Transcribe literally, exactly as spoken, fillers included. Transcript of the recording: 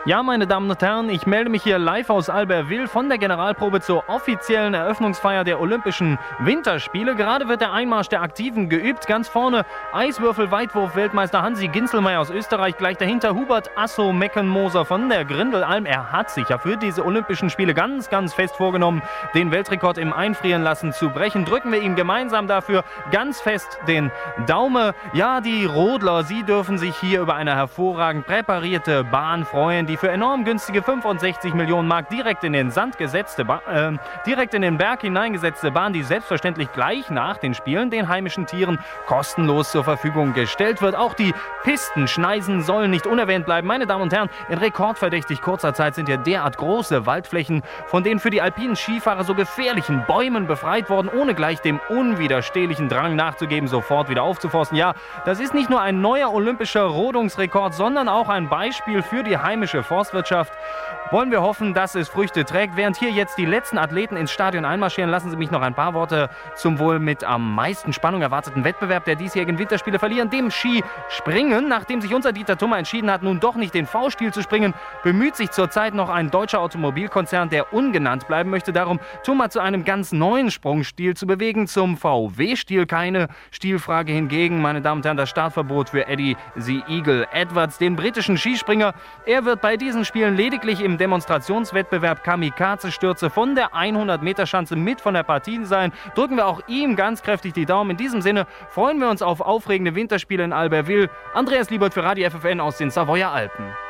Ja, meine Damen und Herren, ich melde mich hier live aus Albertville von der Generalprobe zur offiziellen Eröffnungsfeier der Olympischen Winterspiele. Gerade wird der Einmarsch der Aktiven geübt. Ganz vorne Eiswürfel-Weitwurf-Weltmeister Hansi Ginzelmeier aus Österreich. Gleich dahinter Hubert Asso-Meckenmoser von der Grindelalm. Er hat sich ja für diese Olympischen Spiele ganz, ganz fest vorgenommen, den Weltrekord im Einfrieren lassen zu brechen. Drücken wir ihm gemeinsam dafür ganz fest den Daumen. Ja, die Rodler, sie dürfen sich hier über eine hervorragend präparierte Bahn freuen, die für enorm günstige fünfundsechzig Millionen Mark direkt in den Sand gesetzte ba äh, direkt in den Berg hineingesetzte Bahn, die selbstverständlich gleich nach den Spielen den heimischen Tieren kostenlos zur Verfügung gestellt wird. Auch die Pistenschneisen sollen nicht unerwähnt bleiben. Meine Damen und Herren, in rekordverdächtig kurzer Zeit sind ja derart große Waldflächen von den für die alpinen Skifahrer so gefährlichen Bäumen befreit worden, ohne gleich dem unwiderstehlichen Drang nachzugeben, sofort wieder aufzuforsten. Ja, das ist nicht nur ein neuer olympischer Rodungsrekord, sondern auch ein Beispiel für die heimische Forstwirtschaft. Wollen wir hoffen, dass es Früchte trägt. Während hier jetzt die letzten Athleten ins Stadion einmarschieren, lassen Sie mich noch ein paar Worte zum wohl mit am meisten Spannung erwarteten Wettbewerb der diesjährigen Winterspiele verlieren, dem Skispringen. Nachdem sich unser Dieter Thoma entschieden hat, nun doch nicht den V-Stil zu springen, bemüht sich zurzeit noch ein deutscher Automobilkonzern, der ungenannt bleiben möchte, darum, Thoma zu einem ganz neuen Sprungstil zu bewegen, zum V W-Stil. Keine Stilfrage hingegen, meine Damen und Herren, das Startverbot für Eddie the Eagle Edwards, den britischen Skispringer. Er wird bei diesen Spielen lediglich im Demonstrationswettbewerb Kamikaze-Stürze von der hundert-Meter-Schanze mit von der Partie sein. Drücken wir auch ihm ganz kräftig die Daumen. In diesem Sinne freuen wir uns auf aufregende Winterspiele in Albertville. Andreas Liebert für Radio F F N aus den Savoyer Alpen.